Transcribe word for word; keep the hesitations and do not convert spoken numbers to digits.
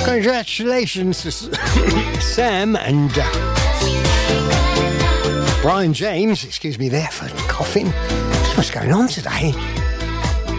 Congratulations to Sam and uh, Brian James, excuse me there for coughing. What's going on today?